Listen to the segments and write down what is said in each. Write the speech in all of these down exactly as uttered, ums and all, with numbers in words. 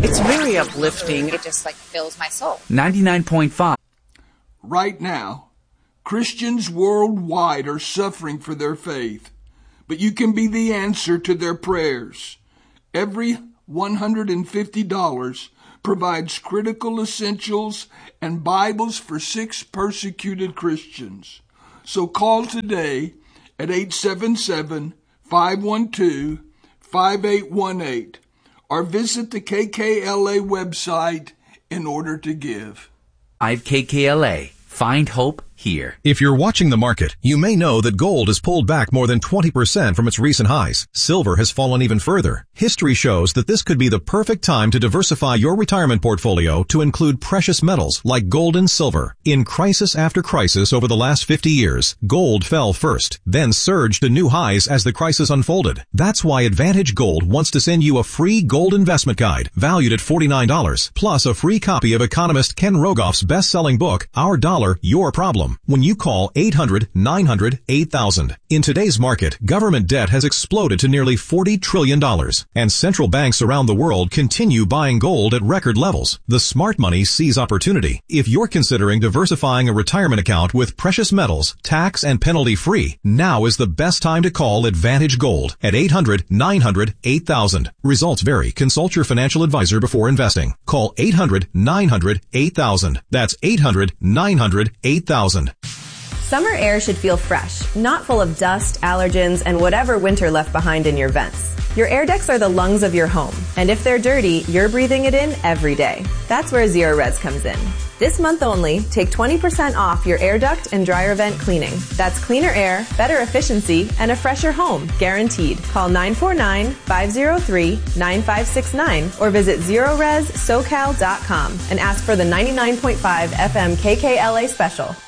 It's very uplifting. It just like fills my soul. ninety-nine point five. Right now, Christians worldwide are suffering for their faith, but you can be the answer to their prayers. Every one hundred fifty dollars provides critical essentials and Bibles for six persecuted Christians. So call today at eight seven seven, five one two, five eight one eight or visit the K K L A website in order to give. I've K K L A. Find hope here. If you're watching the market, you may know that gold has pulled back more than twenty percent from its recent highs. Silver has fallen even further. History shows that this could be the perfect time to diversify your retirement portfolio to include precious metals like gold and silver. In crisis after crisis over the last fifty years, gold fell first, then surged to new highs as the crisis unfolded. That's why Advantage Gold wants to send you a free gold investment guide valued at forty-nine dollars, plus a free copy of economist Ken Rogoff's best-selling book, Our Dollar, Your Problem, when you call eight hundred, nine hundred, eight thousand. In today's market, government debt has exploded to nearly forty trillion dollars, and central banks around the world continue buying gold at record levels. The smart money sees opportunity. If you're considering diversifying a retirement account with precious metals, tax and penalty free, now is the best time to call Advantage Gold at eight hundred, nine hundred, eight thousand. Results vary. Consult your financial advisor before investing. Call eight hundred, nine hundred, eight thousand. That's eight hundred, nine hundred, eight thousand. Summer air should feel fresh, not full of dust, allergens, and whatever winter left behind in your vents. Your air ducts are the lungs of your home, and if they're dirty, you're breathing it in every day. That's where Zero Res comes in. This month only, take twenty percent off your air duct and dryer vent cleaning. That's cleaner air, better efficiency, and a fresher home, guaranteed. Call nine four nine, five zero three, nine five six nine or visit zero res socal dot com and ask for the ninety-nine point five F M K K L A special.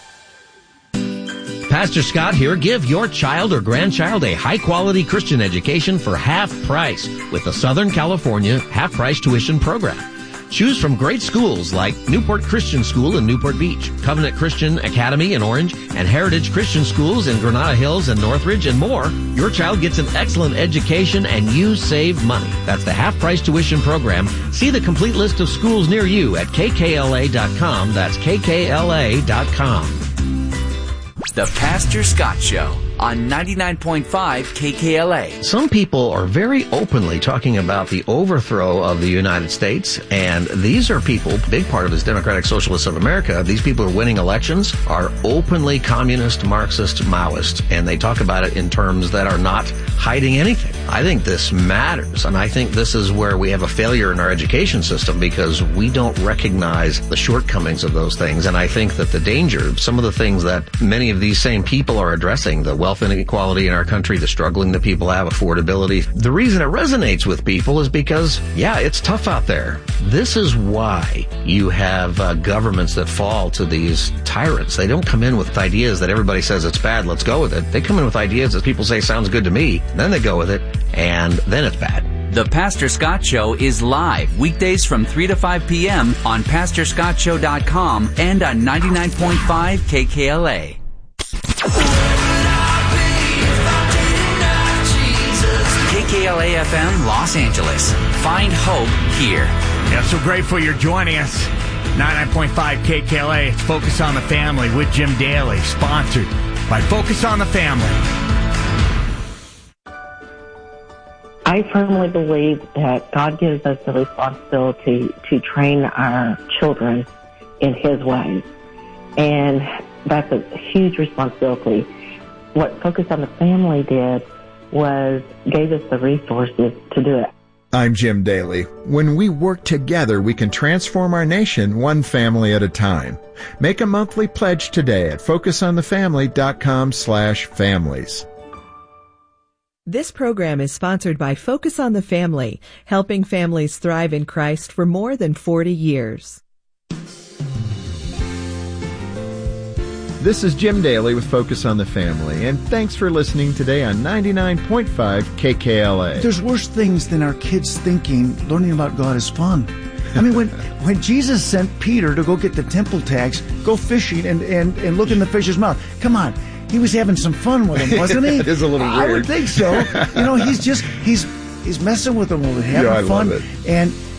Pastor Scott here. Give your child or grandchild a high-quality Christian education for half price with the Southern California half-price tuition program. Choose from great schools like Newport Christian School in Newport Beach, Covenant Christian Academy in Orange, and Heritage Christian Schools in Granada Hills and Northridge and more. Your child gets an excellent education and you save money. That's the half-price tuition program. See the complete list of schools near you at K K L A dot com. That's K K L A dot com. The Pastor Scott Show on ninety-nine point five K K L A. Some people are very openly talking about the overthrow of the United States, and these are people, big part of this Democratic Socialists of America, these people who are winning elections are openly communist, Marxist, Maoist, and they talk about it in terms that are not hiding anything. I think this matters, and I think this is where we have a failure in our education system because we don't recognize the shortcomings of those things, and I think that the danger, some of the things that many of these same people are addressing, the wealth inequality in our country, the struggling that people have, affordability. The reason it resonates with people is because, yeah, it's tough out there. This is why you have uh, governments that fall to these tyrants. They don't come in with ideas that everybody says it's bad, let's go with it. They come in with ideas that people say sounds good to me, then they go with it, and then it's bad. The Pastor Scott Show is live weekdays from three to five p.m. on pastor scott show dot com and on ninety-nine point five K K L A. K K L A F M Los Angeles. Find hope here. Yeah, so grateful you're joining us. ninety-nine point five K K L A. It's Focus on the Family with Jim Daly, sponsored by Focus on the Family. I firmly believe that God gives us the responsibility to train our children in His ways. And that's a huge responsibility. What Focus on the Family did was gave us the resources to do it. I'm Jim Daly. When we work together, we can transform our nation one family at a time. Make a monthly pledge today at focus on the family dot com slash families. This program is sponsored by Focus on the Family, helping families thrive in Christ for more than forty years. This is Jim Daly with Focus on the Family, and thanks for listening today on ninety-nine point five K K L A. There's worse things than our kids thinking learning about God is fun. I mean, when when Jesus sent Peter to go get the temple tax, go fishing and, and, and look in the fish's mouth, come on. He was having some fun with him, wasn't he? It is a little weird. I would think so. You know, he's just, he's he's messing with them a little bit, having yeah, I fun. love it. And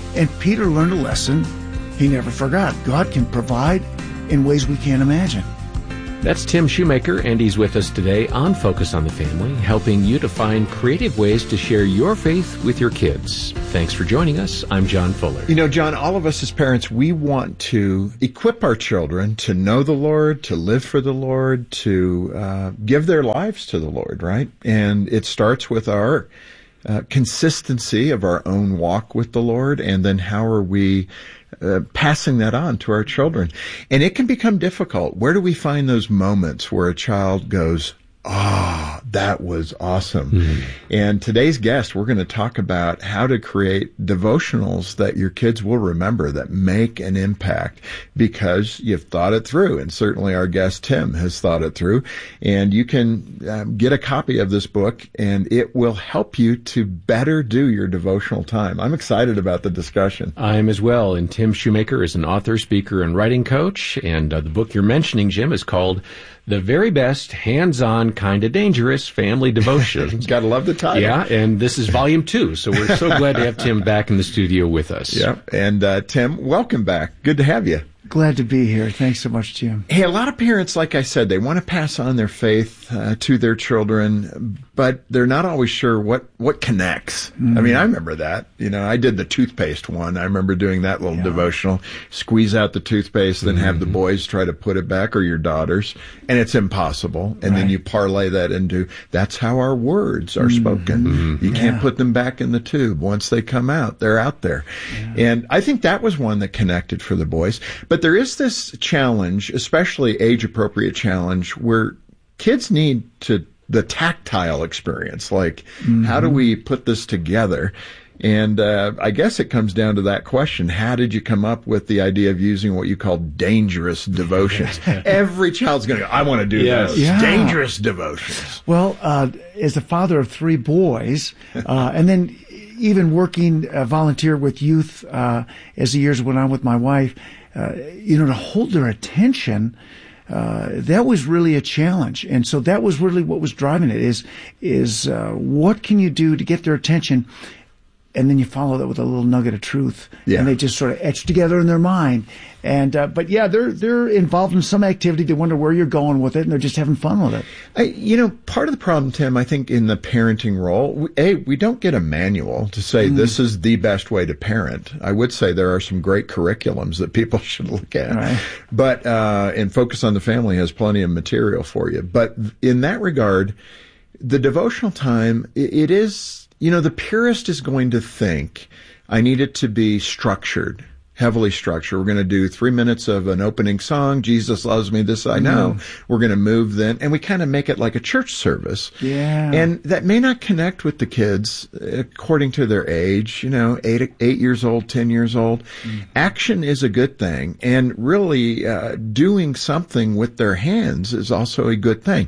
And Peter learned a lesson he never forgot. God can provide in ways we can't imagine. That's Tim Shoemaker, and he's with us today on Focus on the Family, helping you to find creative ways to share your faith with your kids. Thanks for joining us. I'm John Fuller. You know, John, all of us as parents, we want to equip our children to know the Lord, to live for the Lord, to uh, give their lives to the Lord, right? And it starts with our uh, consistency of our own walk with the Lord, and then how are we Uh, passing that on to our children. And it can become difficult. Where do we find those moments where a child goes, ah, oh, that was awesome? Mm-hmm. And today's guest, we're going to talk about how to create devotionals that your kids will remember, that make an impact because you've thought it through. And certainly our guest, Tim, has thought it through. And you can um, get a copy of this book, and it will help you to better do your devotional time. I'm excited about the discussion. I am as well. And Tim Shoemaker is an author, speaker, and writing coach. And uh, the book you're mentioning, Jim, is called The Very Best Hands-On Kinda Dangerous Family Devotions. Gotta love the title. Yeah, and this is volume two, so we're so glad to have Tim back in the studio with us. Yeah, and uh, Tim, welcome back. Good to have you. Glad to be here. Thanks so much, Jim. Hey, a lot of parents, like I said, they want to pass on their faith uh, to their children, but they're not always sure what, what connects. Mm. I mean, I remember that. You know, I did the toothpaste one. I remember doing that little yeah. devotional. Squeeze out the toothpaste, then mm-hmm. have the boys try to put it back, or your daughters, and it's impossible. And right. then you parlay that into, that's how our words are mm-hmm. spoken. Mm-hmm. You can't yeah. put them back in the tube. Once they come out, they're out there. Yeah. And I think that was one that connected for the boys. But there is this challenge, especially age-appropriate challenge, where kids need to the tactile experience. Like, mm-hmm. how do we put this together? And uh, I guess it comes down to that question. How did you come up with the idea of using what you call dangerous devotions? Every child's going to go, I want to do yes. those. Yeah. Dangerous devotions. Well, uh, as a father of three boys, uh, and then even working uh, volunteer with youth uh, as the years went on with my wife, Uh, you know, to hold their attention, uh, that was really a challenge. And so that was really what was driving it is, is, uh, what can you do to get their attention? And then you follow that with a little nugget of truth. Yeah. And they just sort of etch together in their mind. And, uh, but yeah, they're, they're involved in some activity. They wonder where you're going with it, and they're just having fun with it. I, you know, part of the problem, Tim, I think in the parenting role, we, A, we don't get a manual to say mm. this is the best way to parent. I would say there are some great curriculums that people should look at. Right. But, uh, and Focus on the Family has plenty of material for you. But in that regard, the devotional time, it, it is, you know, the purist is going to think, I need it to be structured, heavily structured. We're going to do three minutes of an opening song. Jesus loves me, this I know. Mm. We're going to move then. And we kind of make it like a church service. Yeah. And that may not connect with the kids according to their age, you know, eight, eight years old, ten years old. Mm. Action is a good thing. And really, uh, doing something with their hands is also a good thing.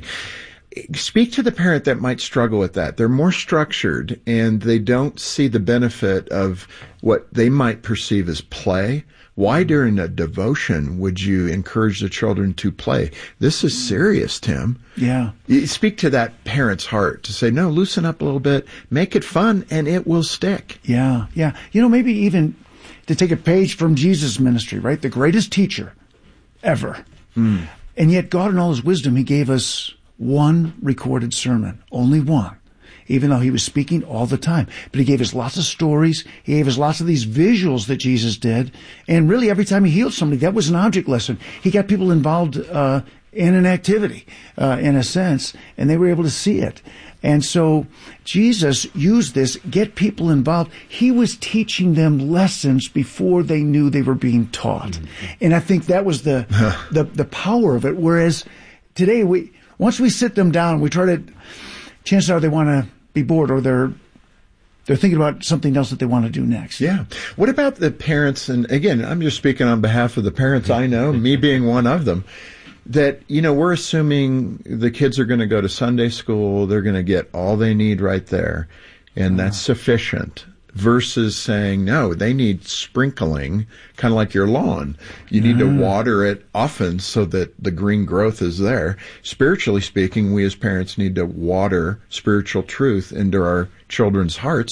Speak to the parent that might struggle with that. They're more structured and they don't see the benefit of what they might perceive as play. Why during a devotion would you encourage the children to play? This is serious, Tim. Yeah. You speak to that parent's heart to say, no, loosen up a little bit, make it fun, and it will stick. Yeah, yeah. You know, maybe even to take a page from Jesus' ministry, right? The greatest teacher ever. Mm. And yet God in all his wisdom, he gave us one recorded sermon, only one, even though he was speaking all the time. But he gave us lots of stories. He gave us lots of these visuals that Jesus did. And really, every time he healed somebody, that was an object lesson. He got people involved uh, in an activity, uh, in a sense, and they were able to see it. And so Jesus used this, get people involved. He was teaching them lessons before they knew they were being taught. Mm-hmm. And I think that was the, the, the power of it. Whereas today, we, once we sit them down, we try to, chances are they want to be bored, or they're they're thinking about something else that they want to do next. Yeah. What about the parents? And again, I'm just speaking on behalf of the parents I know, me being one of them, that, you know, we're assuming the kids are going to go to Sunday school, they're going to get all they need right there, and that's sufficient. Versus saying, no, they need sprinkling, kind of like your lawn. You need to water it often so that the green growth is there. Spiritually speaking, we as parents need to water spiritual truth into our children's hearts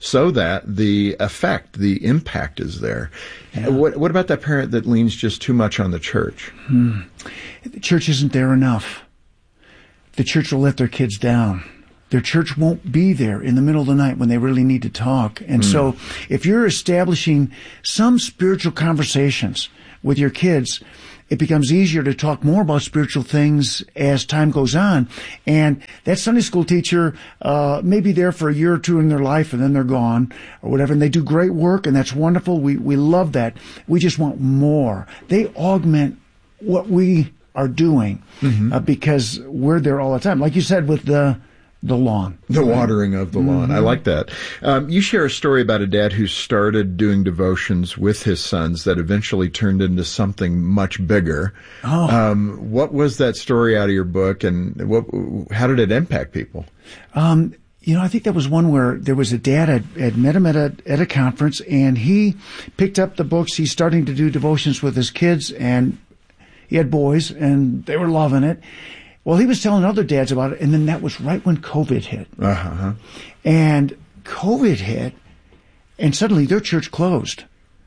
so that the effect, the impact is there. Yeah. What, what about that parent that leans just too much on the church? Hmm. The church isn't there enough. The church will let their kids down. Their church won't be there in the middle of the night when they really need to talk. And mm. so if you're establishing some spiritual conversations with your kids, it becomes easier to talk more about spiritual things as time goes on. And that Sunday school teacher uh may be there for a year or two in their life, and then they're gone or whatever, and they do great work, and that's wonderful. We we love that. We just want more. They augment what we are doing mm-hmm. uh, because we're there all the time. Like you said with the The lawn. The watering of the lawn. Mm-hmm. I like that. Um, you share a story about a dad who started doing devotions with his sons that eventually turned into something much bigger. Oh. Um, what was that story out of your book, and what, how did it impact people? Um, you know, I think that was one where there was a dad had, had met him at a, at a conference, and he picked up the books. He's starting to do devotions with his kids, and he had boys, and they were loving it. Well, he was telling other dads about it, and then that was right when COVID hit. Uh-huh. And COVID hit, and suddenly their church closed.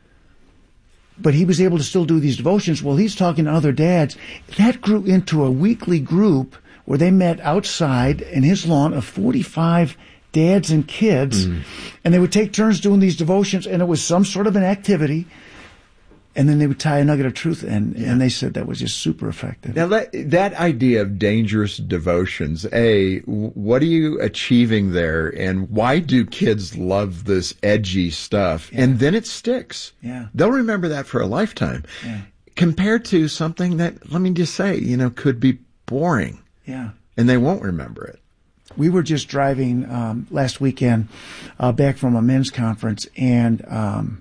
But he was able to still do these devotions. Well, he's talking to other dads. That grew into a weekly group where they met outside in his lawn of forty-five dads and kids, mm. and they would take turns doing these devotions, and it was some sort of an activity. And then they would tie a nugget of truth, and, yeah. and they said that was just super effective. Now, that, that idea of dangerous devotions, A, what are you achieving there, and why do kids love this edgy stuff? Yeah. And then it sticks. Yeah. They'll remember that for a lifetime. Yeah. Compared to something that, let me just say, you know, could be boring. Yeah. And they won't remember it. We were just driving um, last weekend uh, back from a men's conference, and um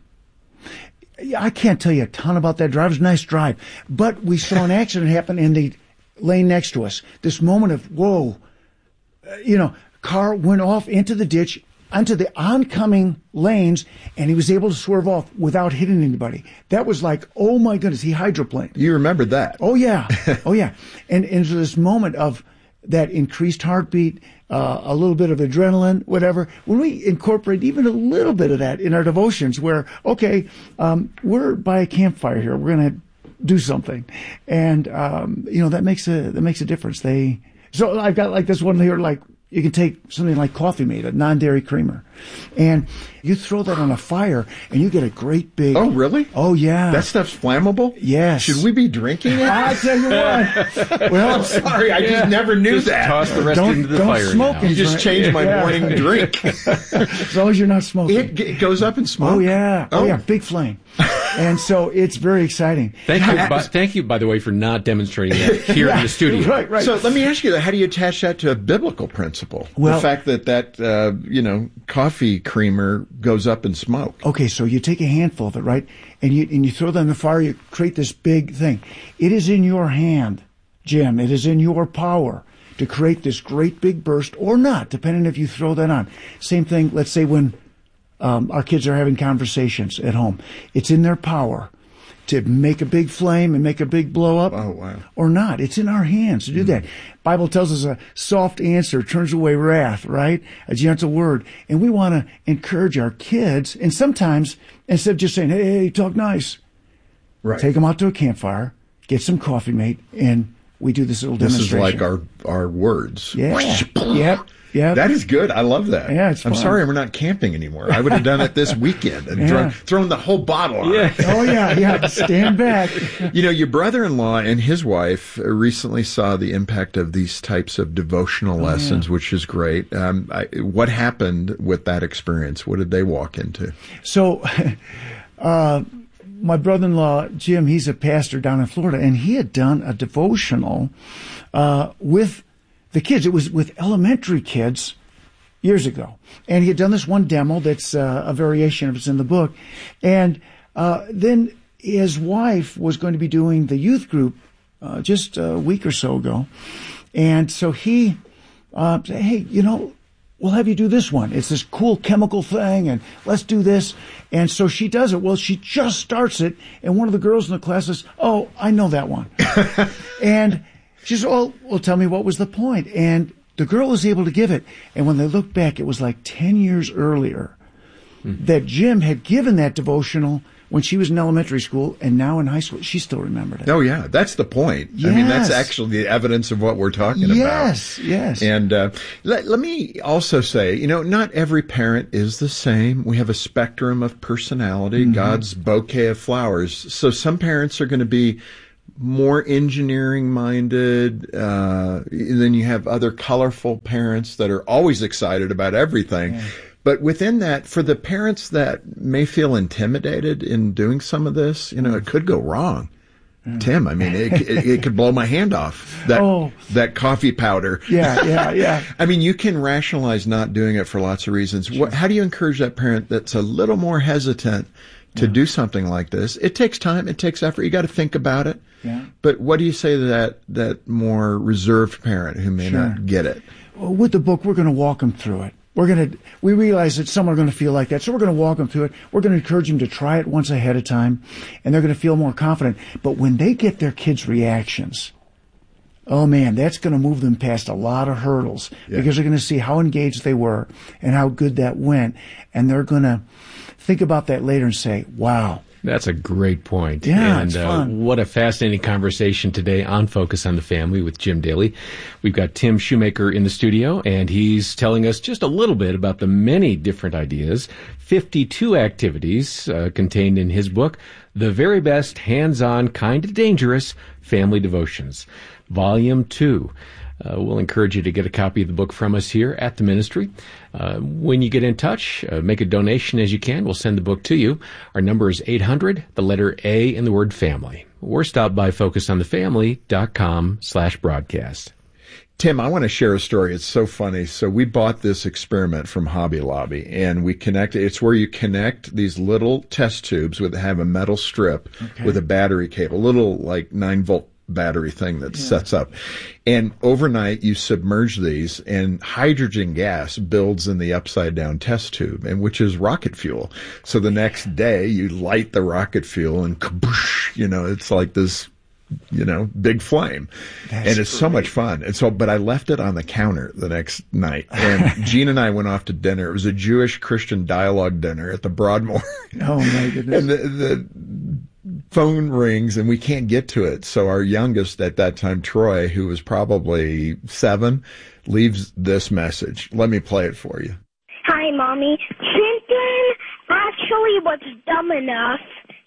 I can't tell you a ton about that drive. It was a nice drive. But we saw an accident happen in the lane next to us. This moment of, whoa, uh, you know, car went off into the ditch, onto the oncoming lanes, and he was able to swerve off without hitting anybody. That was like, oh my goodness, he hydroplaned. You remembered that? Oh yeah. Oh yeah. And, and so this moment of that increased heartbeat, uh, a little bit of adrenaline, whatever. When we incorporate even a little bit of that in our devotions where, okay, um, we're by a campfire here, we're going to do something. And, um, you know, that makes a, that makes a difference. They, so I've got like this one here, like, you can take something like Coffee Mate, a non-dairy creamer, and you throw that on a fire, and you get a great big... Oh, really? Oh, yeah. That stuff's flammable? Yes. Should we be drinking it? I tell you what. Well, I'm sorry, I yeah. just never knew just that. Toss the rest don't, into the don't fire smoke now. And you just changed my yeah. morning drink. As long as you're not smoking. It, it goes up in smoke? Oh, yeah. Oh, oh yeah, big flame. And so it's very exciting. Thank you, by, thank you, by the way, for not demonstrating that here yeah, in the studio. Right, right. So let me ask you, how do you attach that to a biblical principle? Well, the fact that that, uh, you know, coffee creamer goes up in smoke. Okay, so you take a handful of it, right? And you, and you throw that in the fire, you create this big thing. It is in your hand, Jim. It is in your power to create this great big burst or not, depending if you throw that on. Same thing, let's say when Um, our kids are having conversations at home. It's in their power to make a big flame and make a big blow up. Oh, wow. Or not. It's in our hands to do mm-hmm. that. Bible tells us a soft answer turns away wrath, right? A gentle word. And we want to encourage our kids. And sometimes, instead of just saying, hey, hey, talk nice, right. take them out to a campfire, get some Coffee Mate, and we do this little this demonstration. This is like our, our words. Yeah. Yep. Yeah, that is good. I love that. Yeah, it's fun. I'm sorry we're not camping anymore. I would have done it this weekend and yeah. thrown, thrown the whole bottle on yeah. it. Oh, yeah, yeah. Stand back. You know, your brother-in-law and his wife recently saw the impact of these types of devotional oh, lessons, yeah. which is great. Um, I, what happened with that experience? What did they walk into? So, uh, my brother-in-law, Jim, he's a pastor down in Florida, and he had done a devotional uh, with the kids. It was with elementary kids years ago. And he had done this one demo that's uh, a variation of it's in the book. And uh, then his wife was going to be doing the youth group uh, just a week or so ago. And so he uh, said, hey, you know, we'll have you do this one. It's this cool chemical thing, and let's do this. And so she does it. Well, she just starts it, and one of the girls in the class says, oh, I know that one. And she said, oh, well, tell me what was the point? And the girl was able to give it. And when they looked back, it was like ten years earlier mm-hmm. that Jim had given that devotional when she was in elementary school, and now in high school, she still remembered it. Oh, yeah. That's the point. Yes. I mean, that's actually the evidence of what we're talking yes, about. Yes, yes. And uh, let, let me also say, you know, not every parent is the same. We have a spectrum of personality, mm-hmm. God's bouquet of flowers. So some parents are going to be more engineering-minded. Uh, then you have other colorful parents that are always excited about everything. Yeah. But within that, for the parents that may feel intimidated in doing some of this, you know, it could go wrong. Mm. Tim, I mean, it, it, it could blow my hand off. That oh. that coffee powder. Yeah, yeah, yeah. I mean, you can rationalize not doing it for lots of reasons. Sure. What, how do you encourage that parent that's a little more hesitant to yeah. do something like this? It takes time. It takes effort. You got to think about it. Yeah. But what do you say to that that more reserved parent who may sure. not get it? Well, with the book, we're going to walk them through it. We're going to, we realize that some are going to feel like that, so we're going to walk them through it. We're going to encourage them to try it once ahead of time, and they're going to feel more confident. But when they get their kids' reactions, oh man, that's going to move them past a lot of hurdles yeah. because they're going to see how engaged they were and how good that went. And they're going to think about that later and say, wow. That's a great point. Yeah, and it's fun. Uh, what a fascinating conversation today on Focus on the Family with Jim Daly. We've got Tim Shoemaker in the studio, and he's telling us just a little bit about the many different ideas, fifty-two activities uh, contained in his book, The Very Best Hands-On Kind of Dangerous Family Devotions, Volume two. Uh, we'll encourage you to get a copy of the book from us here at the ministry. Uh, when you get in touch, uh, make a donation as you can. We'll send the book to you. Our number is eight hundred, the letter A in the word family. Or stop by focus on the family dot com slash broadcast. Tim, I want to share a story. It's so funny. So we bought this experiment from Hobby Lobby, and we connect. It's where you connect these little test tubes with have a metal strip okay. with a battery cable, little like nine volt battery thing that yeah. sets up. And overnight you submerge these, and hydrogen gas builds in the upside down test tube, and which is rocket fuel. So the next day you light the rocket fuel and kaboosh, you know, it's like this, you know, big flame. That's and it's great. So much fun. And so, but I left it on the counter the next night, and Jean and I went off to dinner. It was a Jewish Christian dialogue dinner at the Broadmoor. Oh my goodness. And the, the phone rings and we can't get to it. So our youngest at that time, Troy, who was probably seven, leaves this message. Let me play it for you. Hi, Mommy. Clinton actually was dumb enough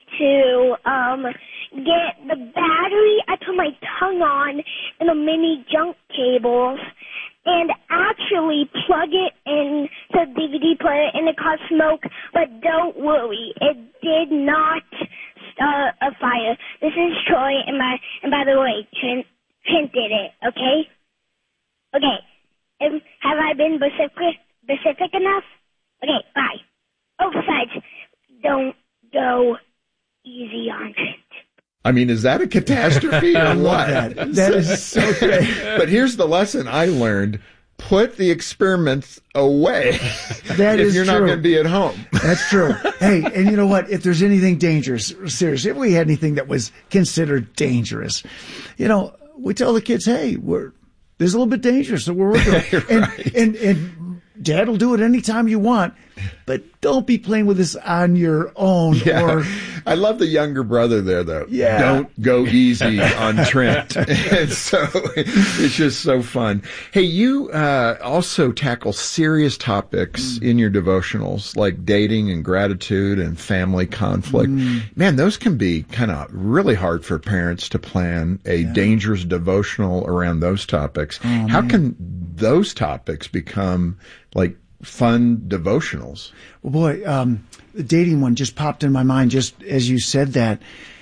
to um get the battery I put my tongue on and the mini junk cables and actually plug it in the D V D player, and it caused smoke. But don't worry, it did not start a fire. This is Troy, and by and by the way, Trent, Trent did it. Okay, okay. Um, have I been specific specific enough? Okay, bye. Oh, besides, don't go easy on Trent. I mean, is that a catastrophe or what? That. that is so great. But here's the lesson I learned. Put the experiments away that if is you're true. not going to be at home. That's true. Hey, and you know what? If there's anything dangerous, seriously, if we had anything that was considered dangerous, you know, we tell the kids, hey, we're this is a little bit dangerous, so we're working on it. And, right. and, and Dad will do it anytime you want, but don't be playing with this on your own. Yeah. Or I love the younger brother there, though. Yeah. Don't go easy on Trent. And so it's just so fun. Hey, you uh, also tackle serious topics mm. in your devotionals, like dating and gratitude and family conflict. Mm. Man, those can be kind of really hard for parents to plan a yeah. dangerous devotional around those topics. Oh, How man. can those topics become like fun devotionals? Well, boy, um, the dating one just popped in my mind just as you said that.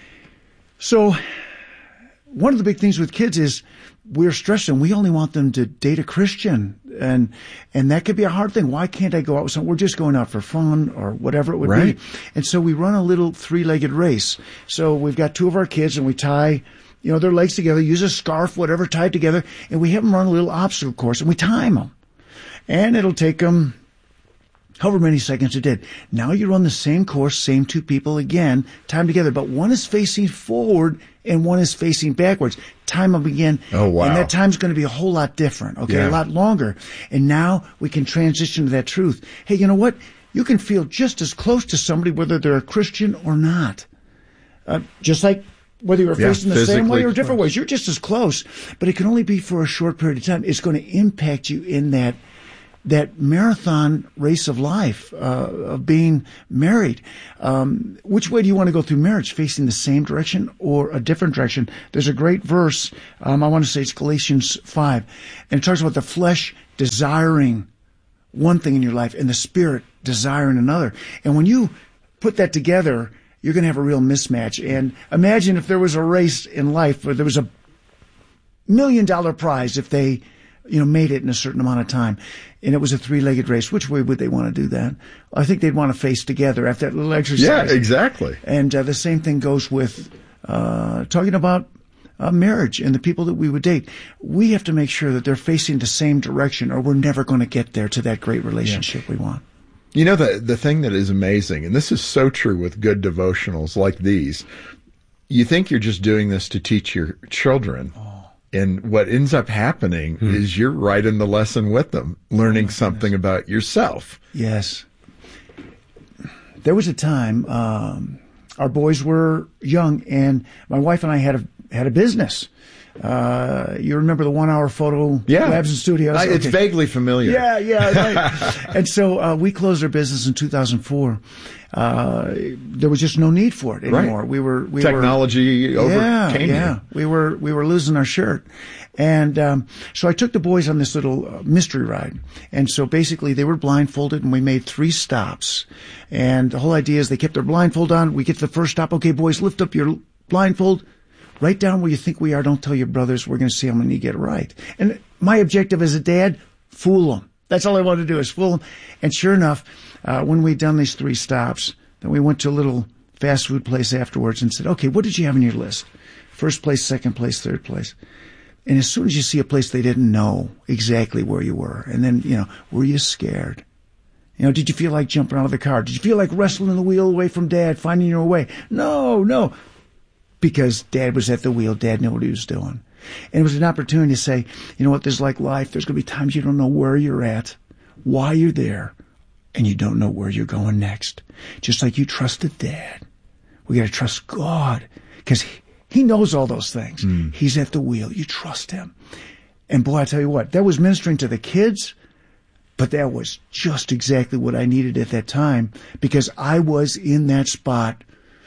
So one of the big things with kids is we're stressed and we only want them to date a Christian. And, and that could be a hard thing. Why can't I go out with someone? We're just going out for fun or whatever it would right. be. And so we run a little three-legged race. So we've got two of our kids and we tie, you know, their legs together, use a scarf, whatever, tied together, and we have them run a little obstacle course and we time them. And it'll take them however many seconds it did. Now you run the same course, same two people again, time together, but one is facing forward and one is facing backwards. Time them again. Oh, wow. And that time's going to be a whole lot different, okay, yeah. a lot longer. And now we can transition to that truth. Hey, you know what? you can feel just as close to somebody whether they're a Christian or not. Uh, just like whether you're Yeah, facing the same way or different close. ways, you're just as close. But it can only be for a short period of time. It's going to impact you in that that marathon race of life, uh, of being married. Um, which way do you want to go through marriage? Facing the same direction or a different direction? There's a great verse, um, I want to say it's Galatians five, and it talks about the flesh desiring one thing in your life and the spirit desiring another. And when you put that together, you're going to have a real mismatch. And imagine if there was a race in life where there was a million dollar prize if they, you know, made it in a certain amount of time, and it was a three-legged race. Which way would they want to do that? I think they'd want to face together after that little exercise. Yeah, exactly. And uh, the same thing goes with uh, talking about uh, marriage and the people that we would date. We have to make sure that they're facing the same direction, or we're never going to get there to that great relationship yeah. we want. You know, the the thing that is amazing, and this is so true with good devotionals like these, you think you're just doing this to teach your children. Oh. And what ends up happening hmm. is you're right in the lesson with them, learning oh something goodness. about yourself. Yes. There was a time, um, our boys were young, and my wife and I had a had a business. Uh, you remember the one-hour photo yeah. labs and studios? I, okay. It's vaguely familiar. Yeah, yeah. Right. And so uh, we closed our business in two thousand four. Uh, there was just no need for it anymore. Right. We were we technology were, overcame yeah, yeah. you. We were we were losing our shirt, and um, so I took the boys on this little uh, mystery ride. And so basically, they were blindfolded, and we made three stops. And the whole idea is they kept their blindfold on. We get to the first stop. Okay, boys, lift up your blindfold. Right down where you think we are. Don't tell your brothers. We're going to see how many you get it right. And my objective as a dad, fool them. That's all I wanted to do is fool them. And sure enough, uh, when we'd done these three stops, then we went to a little fast food place afterwards and said, okay, what did you have on your list? First place, second place, third place. And as soon as you see a place they didn't know exactly where you were, and then, you know, were you scared? You know, did you feel like jumping out of the car? Did you feel like wrestling the wheel away from Dad, finding your way? No, no. Because Dad was at the wheel. Dad knew what he was doing. And it was an opportunity to say, you know what, there's like life. There's going to be times you don't know where you're at, why you're there, and you don't know where you're going next. Just like you trusted Dad. We got to trust God because he, he knows all those things. Mm. He's at the wheel. You trust him. And boy, I tell you what, that was ministering to the kids, but that was just exactly what I needed at that time because I was in that spot.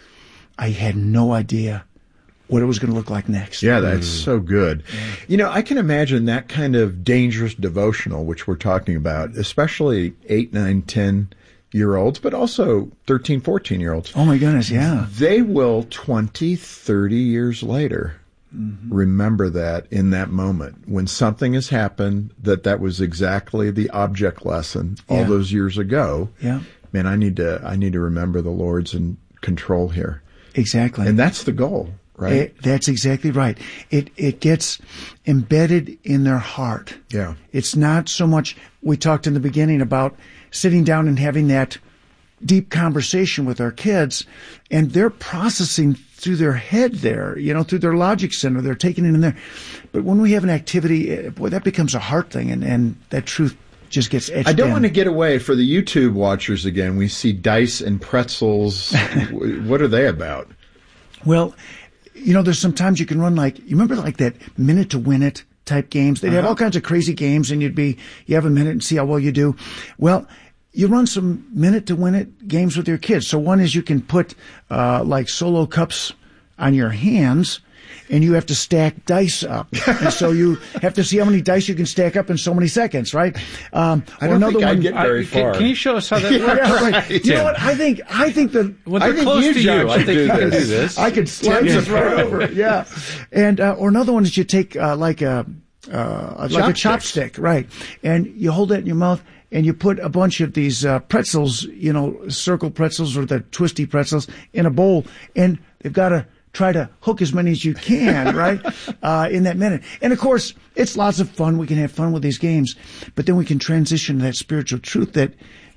I had no idea what it was going to look like next. Yeah, that's mm. so good. Yeah. You know, I can imagine that kind of dangerous devotional, which we're talking about, especially eight, nine, ten-year-olds, but also thirteen, fourteen-year-olds. Oh, my goodness, yeah. They will twenty, thirty years later mm-hmm. remember that in that moment when something has happened that that was exactly the object lesson all yeah. those years ago. Yeah. Man, I need to I need to remember the Lord's in control here. Exactly. And that's the goal, right? It, that's exactly right. It it gets embedded in their heart. Yeah. It's not so much, we talked in the beginning about sitting down and having that deep conversation with our kids, and they're processing through their head there, you know, through their logic center. They're taking it in there. But when we have an activity, boy, that becomes a heart thing, and, and that truth just gets etched I don't in. want to get away for the YouTube watchers again. We see dice and pretzels. What are they about? Well, you know, there's sometimes you can run like, you remember like that minute to win it type games? They'd uh-huh. have all kinds of crazy games, and you'd be, you have a minute and see how well you do. Well, you run some minute to win it games with your kids. So one is you can put uh like solo cups on your hands, and you have to stack dice up. And so you have to see how many dice you can stack up in so many seconds, right? Um, I don't think I'd get very I, far. Can, can you show us how that yeah, works? Yeah, right. You know what? I think, I think that... Well, they're I think close you, to John, you. I think do you this. can do this. I could slide this right over. Yeah. And, uh, or another one is you take, uh, like a, uh, like a chopstick, right? And you hold that in your mouth, and you put a bunch of these, uh, pretzels, you know, circle pretzels or the twisty pretzels in a bowl, and they've got to try to hook as many as you can, right, uh, in that minute. And, of course, it's lots of fun. We can have fun with these games. But then we can transition to that spiritual truth that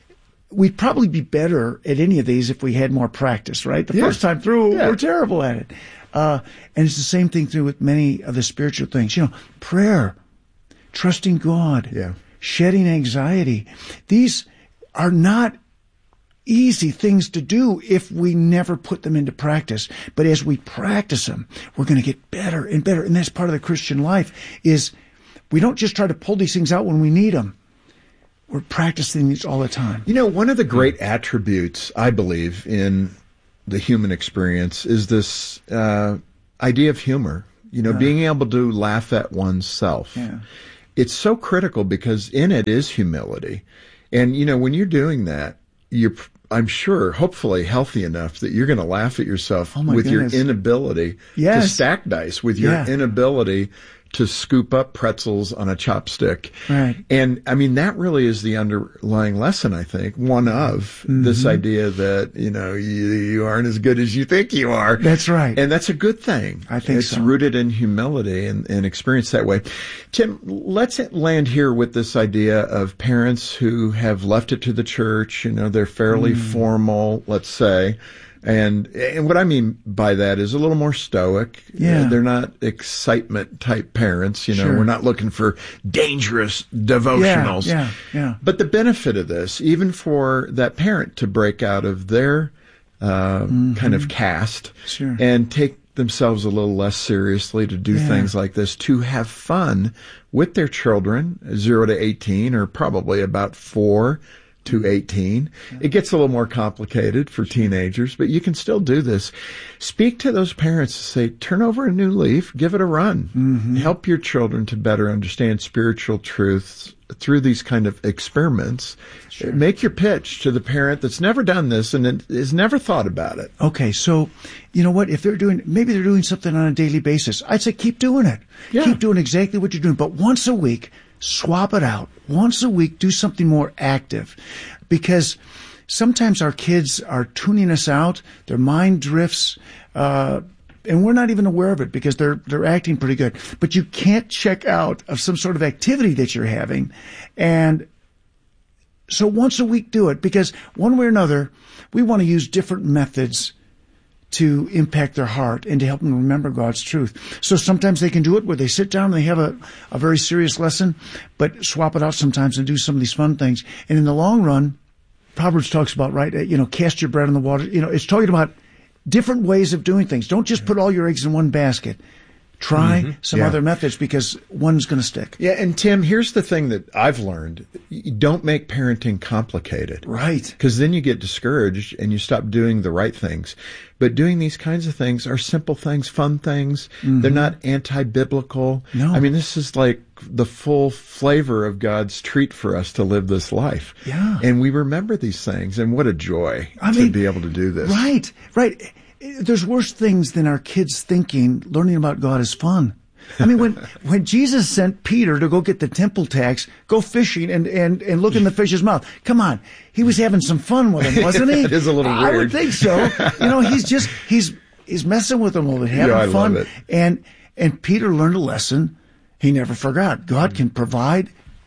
we'd probably be better at any of these if we had more practice, right? The yeah. first time through, yeah. we're terrible at it. Uh, and it's the same thing through with many of the spiritual things. You know, prayer, trusting God, yeah. shedding anxiety. These are not easy things to do if we never put them into practice. But as we practice them, we're going to get better and better. And that's part of the Christian life, is we don't just try to pull these things out when we need them. We're practicing these all the time. You know, one of the great attributes, I believe, in the human experience is this uh, idea of humor. You know, Yeah. being able to laugh at oneself. Yeah. It's so critical because in it is humility. And, you know, when you're doing that, you're, I'm sure, hopefully healthy enough that you're going to laugh at yourself Oh my with goodness. your inability Yes. to stack dice, with your Yeah. inability to scoop up pretzels on a chopstick. Right. And I mean, that really is the underlying lesson, I think, one of this Mm-hmm. idea that, you know, you, you aren't as good as you think you are. That's right. And that's a good thing. I think it's so. rooted in humility and, and experience that way. Tim, let's land here with this idea of parents who have left it to the church. You know, they're fairly Mm. formal, let's say. And and what I mean by that is a little more stoic. Yeah. Uh, they're not excitement type parents. You know, Sure. we're not looking for dangerous devotionals. Yeah, yeah. But the benefit of this, even for that parent to break out of their uh, kind of cast Mm-hmm. Sure. and take themselves a little less seriously, to do Yeah. things like this, to have fun with their children, zero to eighteen, or probably about four to eighteen. It gets a little more complicated for teenagers, but you can still do this. Speak to those parents and say, turn over a new leaf, give it a run. Mm-hmm. Help your children to better understand spiritual truths through these kind of experiments. Make your pitch to the parent that's never done this and has never thought about it. Okay, so you know what? If they're doing, maybe they're doing something on a daily basis, I'd say keep doing it. Yeah. Keep doing exactly what you're doing. But once a week, swap it out. Once a week, do something more active. Because sometimes our kids are tuning us out. Their mind drifts, uh, and we're not even aware of it because they're they're acting pretty good. But you can't check out of some sort of activity that you're having. And so once a week, do it, because one way or another, we want to use different methods to impact their heart and to help them remember God's truth. So sometimes they can do it where they sit down and they have a, a very serious lesson, but swap it out sometimes and do some of these fun things. And in the long run, Proverbs talks about, right, you know, cast your bread in the water. You know, it's talking about different ways of doing things. Don't just put all your eggs in one basket. Try Mm-hmm. some Yeah. other methods, because one's going to stick. Yeah, and Tim, here's the thing that I've learned. You don't make parenting complicated. Right. Because then you get discouraged and you stop doing the right things. But doing these kinds of things are simple things, fun things. They're not anti-biblical. No. I mean, this is like the full flavor of God's treat for us to live this life. Yeah. And we remember these things, and what a joy I to mean, be able to do this. Right, right. There's worse things than our kids thinking learning about God is fun. I mean, when, when Jesus sent Peter to go get the temple tax, go fishing and, and, and look in the fish's mouth. Come on. He was having some fun with him, wasn't he? It is a little I weird. would think so. You know, he's just, he's, he's messing with them a little bit, having Yeah, I fun. love it. And, and Peter learned a lesson he never forgot. God can provide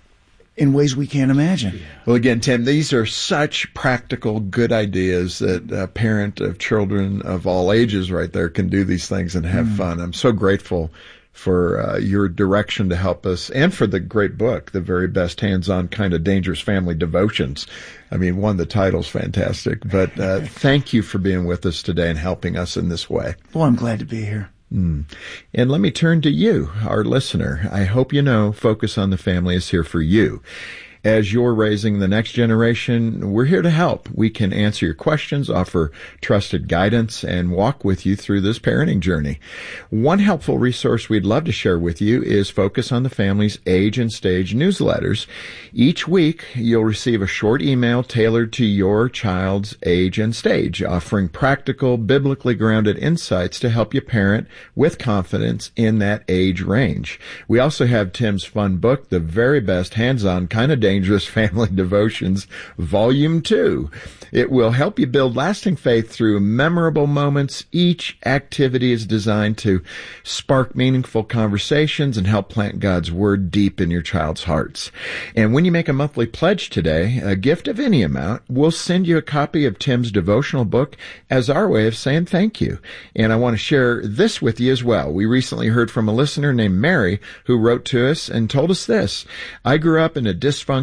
in ways we can't imagine. Well, again, Tim, these are such practical, good ideas that a parent of children of all ages right there can do these things and have fun. I'm so grateful for uh, your direction to help us, and for the great book, The Very Best Hands-On Kind of Dangerous Family Devotions. I mean, one, the title's fantastic, but uh, thank you for being with us today and helping us in this way. Well, I'm glad to be here. Mm. And let me turn to you, our listener. I hope you know Focus on the Family is here for you. As you're raising the next generation, we're here to help. We can answer your questions, offer trusted guidance, and walk with you through this parenting journey. One helpful resource we'd love to share with you is Focus on the Family's Age and Stage newsletters. Each week, you'll receive a short email tailored to your child's age and stage, offering practical, biblically grounded insights to help you parent with confidence in that age range. We also have Tim's fun book, The Very Best Hands-On Kind of Dangerous Family Devotions, Volume two. It will help you build lasting faith through memorable moments. Each activity is designed to spark meaningful conversations and help plant God's Word deep in your child's hearts. And when you make a monthly pledge today, a gift of any amount, we'll send you a copy of Tim's devotional book as our way of saying thank you. And I want to share this with you as well. We recently heard from a listener named Mary who wrote to us and told us this. I grew up in a dysfunctional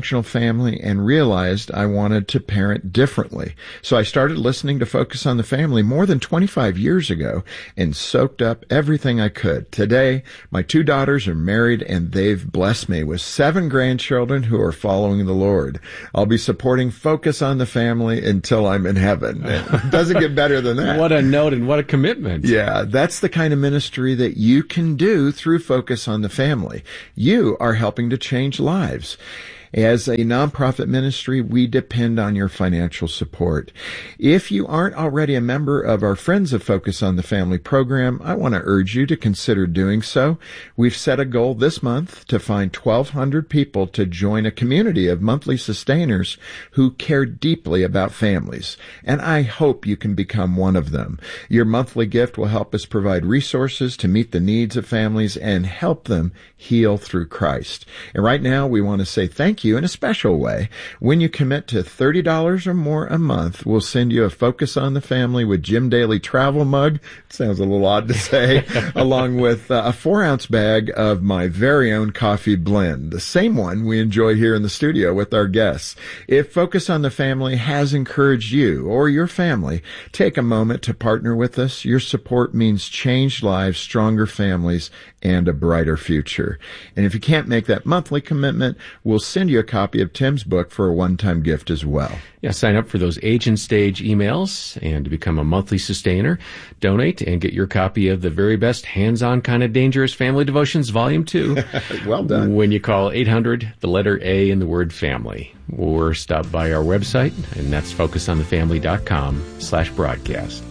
dysfunctional family and realized I wanted to parent differently. So I started listening to Focus on the Family more than twenty-five years ago and soaked up everything I could. Today, my two daughters are married and they've blessed me with seven grandchildren who are following the Lord. I'll be supporting Focus on the Family until I'm in heaven. It doesn't get better than that. What a note and what a commitment. Yeah, that's the kind of ministry that you can do through Focus on the Family. You are helping to change lives. As a nonprofit ministry, we depend on your financial support. If you aren't already a member of our Friends of Focus on the Family program, I want to urge you to consider doing so. We've set a goal this month to find twelve hundred people to join a community of monthly sustainers who care deeply about families, and I hope you can become one of them. Your monthly gift will help us provide resources to meet the needs of families and help them heal through Christ. And right now, we want to say thank you in a special way. When you commit to thirty dollars or more a month, we'll send you a Focus on the Family with Jim Daly travel mug. It sounds a little odd to say, along with uh, a four ounce bag of my very own coffee blend, the same one we enjoy here in the studio with our guests. If Focus on the Family has encouraged you or your family, take a moment to partner with us. Your support means changed lives, stronger families, and a brighter future. And if you can't make that monthly commitment, we'll send you a copy of Tim's book for a one-time gift as well. Yeah, sign up for those Age and Stage emails and to become a monthly sustainer. Donate and get your copy of the very best hands-on kind of dangerous family devotions, volume two. Well done. When you call eight hundred, the letter A in the word family. Or stop by our website, and that's focusonthefamily.com slash broadcast.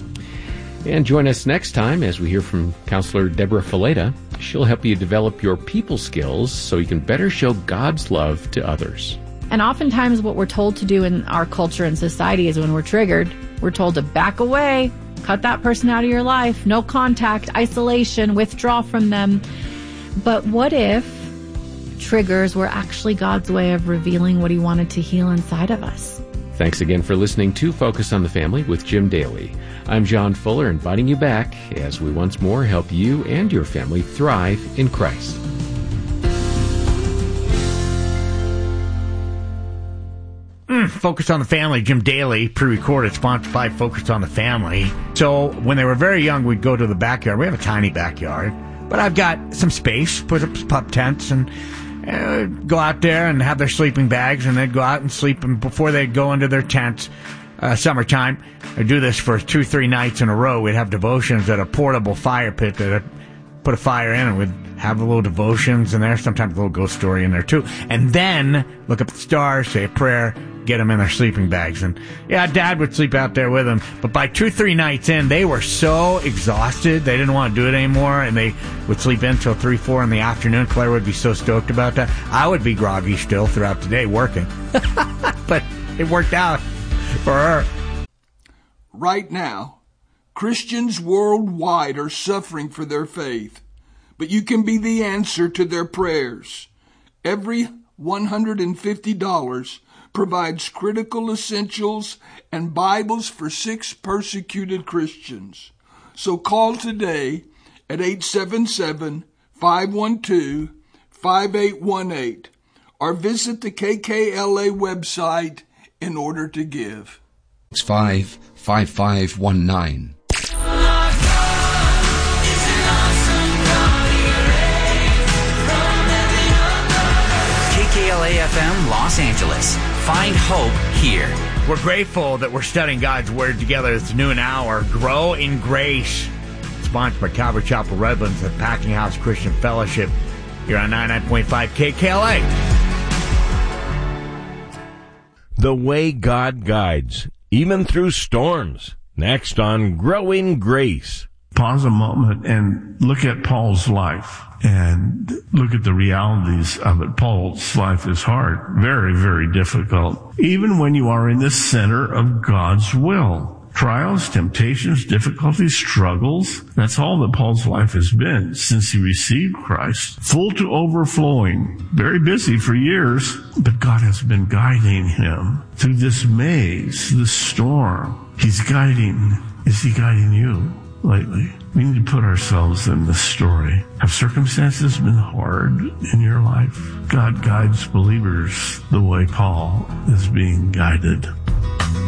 And join us next time as we hear from Counselor Deborah Fileta. She'll help you develop your people skills so you can better show God's love to others. And oftentimes what we're told to do in our culture and society is when we're triggered, we're told to back away, cut that person out of your life, no contact, isolation, withdraw from them. But what if triggers were actually God's way of revealing what he wanted to heal inside of us? Thanks again for listening to Focus on the Family with Jim Daly. I'm John Fuller, inviting you back as we once more help you and your family thrive in Christ. Mm, Focus on the Family, Jim Daly, pre-recorded, sponsored by Focus on the Family. So when they were very young, we'd go to the backyard. We have a tiny backyard, but I've got some space, put up pup tents, and uh, go out there and have their sleeping bags, and they'd go out and sleep. And before they'd go into their tents, uh, summertime, I'd do this for two, three nights in a row. We'd have devotions at a portable fire pit that I'd put a fire in, and we'd have a little devotions in there, sometimes a little ghost story in there too. And then look up at the stars, say a prayer, get them in their sleeping bags. And yeah, Dad would sleep out there with them. But by two, three nights in, they were so exhausted, they didn't want to do it anymore, and they would sleep in till three, four in the afternoon. Claire would be so stoked about that. I would be groggy still throughout the day working. But it worked out for her. Right now, Christians worldwide are suffering for their faith, but you can be the answer to their prayers. Every one hundred fifty dollars provides critical essentials and Bibles for six persecuted Christians. So call today at eight seven seven, five one two, five eight one eight or visit the K K L A website in order to give. five five five one nine. K K L A F M Los Angeles. Find hope here. We're grateful that we're studying God's Word together. It's noon hour. Grow in Grace. Sponsored by Calvary Chapel Redlands at Packing House Christian Fellowship. You're on ninety-nine point five K K L A. The way God guides, even through storms. Next on Grow in Grace. Pause a moment and look at Paul's life and look at the realities of it. Paul's life is hard, very, very difficult, even when you are in the center of God's will. Trials, temptations, difficulties, struggles. That's all that Paul's life has been since he received Christ. Full to overflowing. Very busy for years, but God has been guiding him through this maze, this storm. He's guiding. Is he guiding you? lately. We need to put ourselves in this story. Have circumstances been hard in your life? God guides believers the way Paul is being guided.